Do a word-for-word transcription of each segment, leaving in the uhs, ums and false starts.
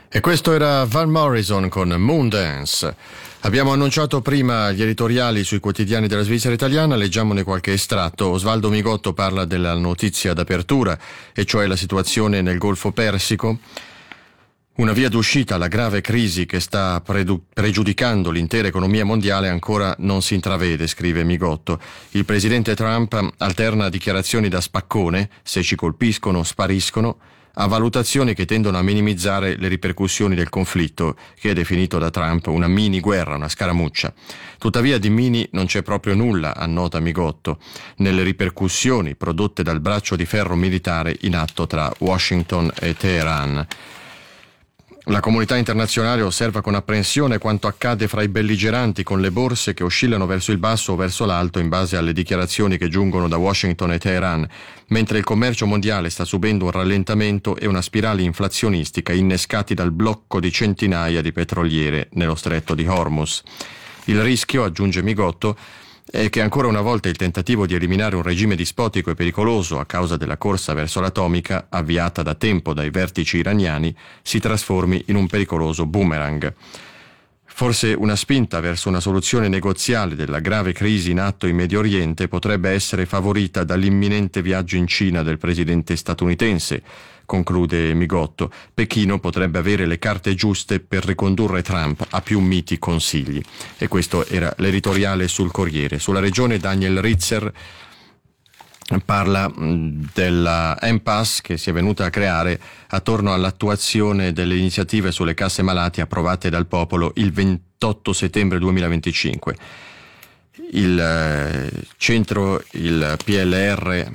E questo era Van Morrison con Moondance. Abbiamo annunciato prima gli editoriali sui quotidiani della Svizzera italiana, leggiamone qualche estratto. Osvaldo Migotto parla della notizia d'apertura, e cioè la situazione nel Golfo Persico. Una via d'uscita alla grave crisi che sta predu- pregiudicando l'intera economia mondiale ancora non si intravede, scrive Migotto. Il presidente Trump alterna dichiarazioni da spaccone, se ci colpiscono spariscono, a valutazioni che tendono a minimizzare le ripercussioni del conflitto, che è definito da Trump una mini guerra, una scaramuccia. Tuttavia di mini non c'è proprio nulla, annota Migotto, nelle ripercussioni prodotte dal braccio di ferro militare in atto tra Washington e Teheran. La comunità internazionale osserva con apprensione quanto accade fra i belligeranti, con le borse che oscillano verso il basso o verso l'alto in base alle dichiarazioni che giungono da Washington e Teheran, mentre il commercio mondiale sta subendo un rallentamento e una spirale inflazionistica innescati dal blocco di centinaia di petroliere nello stretto di Hormuz. Il rischio, aggiunge Migotto, è che ancora una volta il tentativo di eliminare un regime dispotico e pericoloso a causa della corsa verso l'atomica, avviata da tempo dai vertici iraniani, si trasformi in un pericoloso boomerang. Forse una spinta verso una soluzione negoziale della grave crisi in atto in Medio Oriente potrebbe essere favorita dall'imminente viaggio in Cina del presidente statunitense, conclude Migotto. Pechino potrebbe avere le carte giuste per ricondurre Trump a più miti consigli. E questo era l'editoriale sul Corriere. Sulla regione Daniel Ritzer parla della impasse che si è venuta a creare attorno all'attuazione delle iniziative sulle casse malati approvate dal popolo il ventotto settembre duemilaventicinque. Il centro, il P L R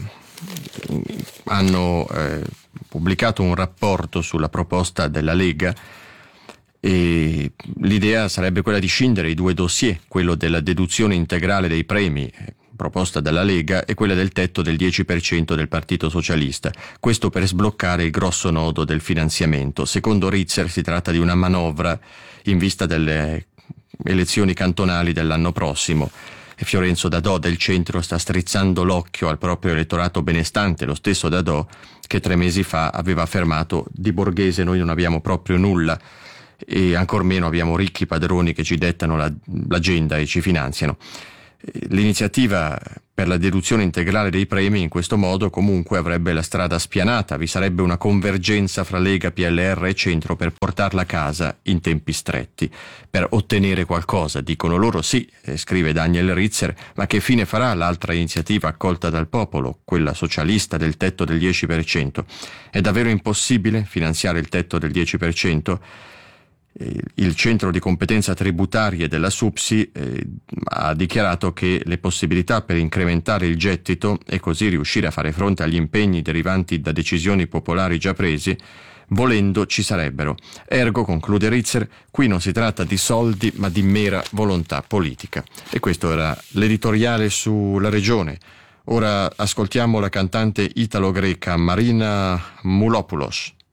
hanno eh, pubblicato un rapporto sulla proposta della Lega, e l'idea sarebbe quella di scindere i due dossier, quello della deduzione integrale dei premi proposta dalla Lega e quella del tetto del dieci per cento del Partito Socialista, questo per sbloccare il grosso nodo del finanziamento. Secondo Ritzer si tratta di una manovra in vista delle elezioni cantonali dell'anno prossimo. E Fiorenzo Dadò del centro sta strizzando l'occhio al proprio elettorato benestante, lo stesso Dadò che tre mesi fa aveva affermato: di borghese noi non abbiamo proprio nulla e ancor meno abbiamo ricchi padroni che ci dettano la, l'agenda e ci finanziano. L'iniziativa per la deduzione integrale dei premi in questo modo comunque avrebbe la strada spianata, vi sarebbe una convergenza fra Lega, P L R e centro per portarla a casa in tempi stretti, per ottenere qualcosa, dicono loro. Sì, scrive Daniel Ritzer, ma che fine farà l'altra iniziativa accolta dal popolo, quella socialista del tetto del dieci per cento? È davvero impossibile finanziare il tetto del dieci per cento? Il centro di competenza tributarie della SUPSI eh, ha dichiarato che le possibilità per incrementare il gettito e così riuscire a fare fronte agli impegni derivanti da decisioni popolari già presi, volendo ci sarebbero. Ergo, conclude Ritzer, qui non si tratta di soldi ma di mera volontà politica. E questo era l'editoriale sulla regione. Ora ascoltiamo la cantante italo-greca Marina Moulopoulos.